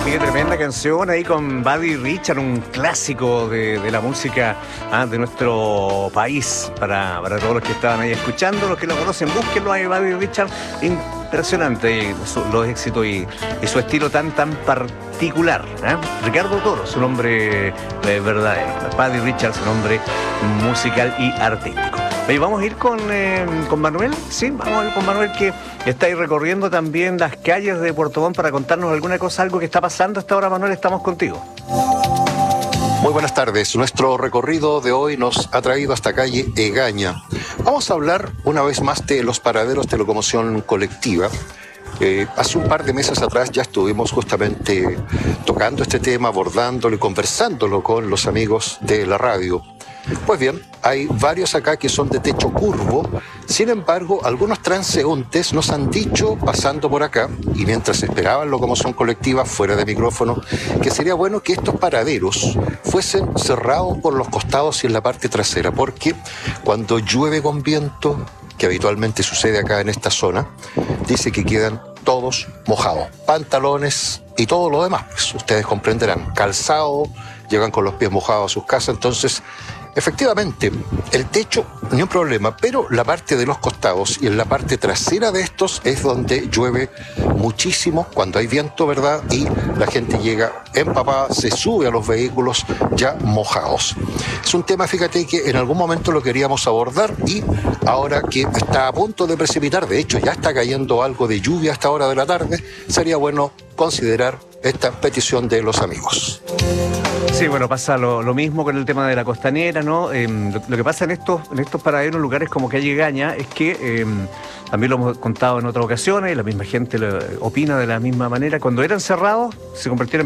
Qué tremenda canción ahí con Buddy Richard, un clásico de la música de nuestro país. Para todos los que estaban ahí escuchando, los que lo conocen, búsquenlo ahí, Buddy Richard. Impresionante los éxitos y su estilo tan particular. Ricardo Toro, su nombre verdadero. Buddy Richard, su nombre musical y artístico. Oye, vamos a ir con Manuel, sí, vamos a ir con Manuel, que está ahí recorriendo también las calles de Puerto Montt para contarnos alguna cosa, algo que está pasando. Hasta ahora, Manuel, estamos contigo. Muy buenas tardes. Nuestro recorrido de hoy nos ha traído hasta calle Egaña. Vamos a hablar una vez más de los paraderos de locomoción colectiva. Hace un par de meses atrás ya estuvimos justamente tocando este tema, abordándolo y conversándolo con los amigos de la radio. Pues bien, hay varios acá que son de techo curvo. Sin embargo, algunos transeúntes nos han dicho, pasando por acá, y mientras esperaban locomoción colectiva fuera de micrófono, que sería bueno que estos paraderos fuesen cerrados por los costados y en la parte trasera, porque cuando llueve con viento, que habitualmente sucede acá en esta zona, dice que quedan todos mojados, pantalones y todo lo demás, pues ustedes comprenderán, calzado, llegan con los pies mojados a sus casas. Entonces, efectivamente, el techo ni un problema, pero la parte de los costados y en la parte trasera de estos es donde llueve muchísimo cuando hay viento, ¿verdad? Y la gente llega empapada, se sube a los vehículos ya mojados. Es un tema, fíjate, que en algún momento lo queríamos abordar y ahora que está a punto de precipitar, de hecho ya está cayendo algo de lluvia a esta hora de la tarde, sería bueno considerar esta petición de los amigos. Sí, bueno, pasa lo mismo con el tema de la costanera, ¿no? Lo que pasa en estos paraderos, lugares como calle Egaña, es que también lo hemos contado en otras ocasiones, la misma gente opina de la misma manera. Cuando eran cerrados, se convirtieron